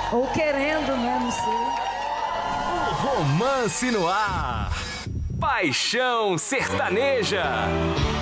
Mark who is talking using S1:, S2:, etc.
S1: Ou querendo, né? Não sei.
S2: Romance no ar. Paixão Sertaneja.